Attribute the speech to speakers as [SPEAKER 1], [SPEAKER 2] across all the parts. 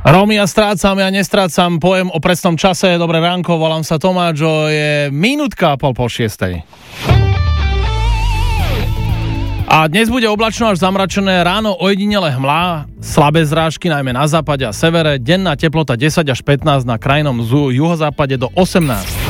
[SPEAKER 1] Romy, ja strácam, ja nestrácam, pojem o presnom čase. Dobré ránko, volám sa Tomáčo, je minútka a pol po 6:00. A dnes bude oblačno až zamračené, ráno ojedinele hmla, slabé zrážky najmä na západe a severe, denná teplota 10 až 15, na krajnom juhozápade do 18.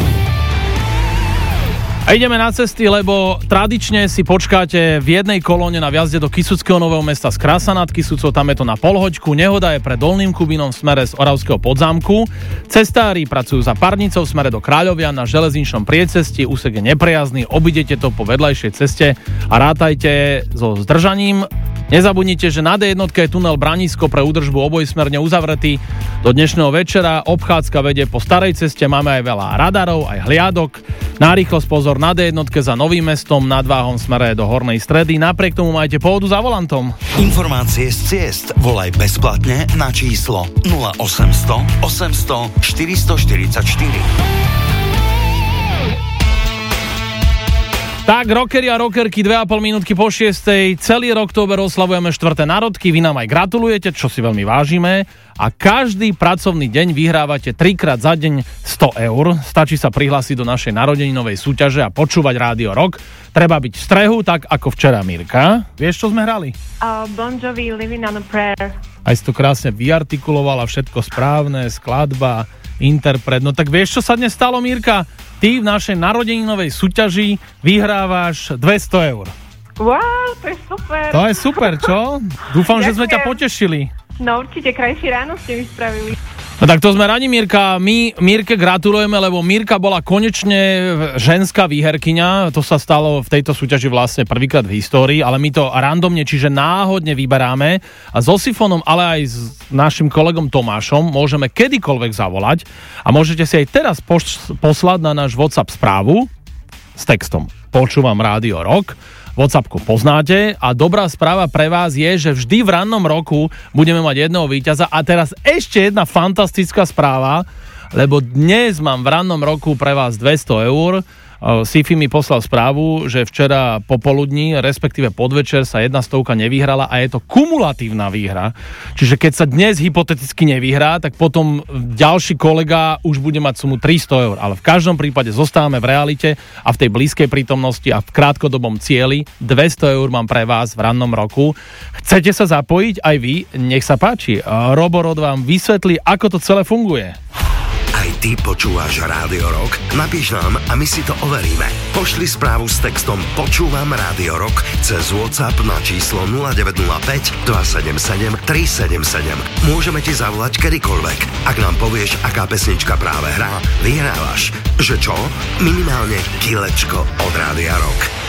[SPEAKER 1] A ideme na cesty, lebo tradične si počkáte v jednej kolóne na vjazde do Kysuckého Nového Mesta z Krasa nad Kysucou, tam je to na polhoďku, nehoda je pred Dolným Kubínom v smere z Oravského Podzámku. Cestári pracujú za Parnicou v smere do Kráľovia na železničnom priecestí, úsek je neprejazný, obidete to po vedľajšej ceste a rátajte so zdržaním. Nezabudnite, že na D1 je tunel Branisko pre údržbu obojsmerne uzavretý do dnešného večera. Obchádzka vedie po starej ceste, máme aj veľa radarov, aj hliadok. Na rýchlosť pozor na D1 za Novým Mestom, nad Váhom smere do Hornej Stredy. Napriek tomu majte pohodu za volantom.
[SPEAKER 2] Informácie z ciest volaj bezplatne na číslo 0800 800 444.
[SPEAKER 1] Tak, rockeri a rockerky, 2,5 minútky po 6:00. Celý október oslavujeme 4. národky, vy nám aj gratulujete, čo si veľmi vážime. A každý pracovný deň vyhrávate 3-krát za deň 100 eur. Stačí sa prihlásiť do našej narodeninovej súťaže a počúvať Rádio Rock. Treba byť v strehu, tak ako včera, Mirka. Vieš, čo sme hrali?
[SPEAKER 3] Bon Jovi, Living on a Prayer.
[SPEAKER 1] Aj si to krásne vyartikulovala, všetko správne, skladba, interpret. No tak vieš, čo sa dnes stalo, Mirka? Ty v našej narodeninovej súťaži vyhrávaš 200 eur.
[SPEAKER 3] Wow, to je super.
[SPEAKER 1] To je super, čo? Dúfam, že sme ťa potešili.
[SPEAKER 3] No určite, krajšie ráno ste mi spravili.
[SPEAKER 1] No tak to sme radi, Mirka. My Mirke gratulujeme, lebo Mirka bola konečne ženská výherkyňa. To sa stalo v tejto súťaži vlastne prvýkrát v histórii, ale my to randomne, čiže náhodne vyberáme. A so Sifonom, ale aj s našim kolegom Tomášom môžeme kedykoľvek zavolať a môžete si aj teraz poslať na náš WhatsApp správu s textom Počúvam Rádio Rock. WhatsAppku poznáte a dobrá správa pre vás je, že vždy v rannom roku budeme mať jedného víťaza a teraz ešte jedna fantastická správa, lebo dnes mám v rannom roku pre vás 200 eur. Sifi mi poslal správu, že včera popoludní, respektíve podvečer sa 100 nevyhrala a je to kumulatívna výhra. Čiže keď sa dnes hypoteticky nevyhrá, tak potom ďalší kolega už bude mať sumu 300 eur. Ale v každom prípade zostávame v realite a v tej blízkej prítomnosti a v krátkodobom cieli 200 eur mám pre vás v rannom roku. Chcete sa zapojiť aj vy? Nech sa páči. Roborod vám vysvetlí, ako to celé funguje.
[SPEAKER 2] Aj ty počúvaš Rádio Rock? Napíš nám a my si to overíme. Pošli správu s textom Počúvam Rádio Rock cez WhatsApp na číslo 0905 277 377. Môžeme ti zavolať kedykoľvek. Ak nám povieš, aká pesnička práve hrá, vyhrávaš. Že čo? Minimálne kilečko od Rádia Rock.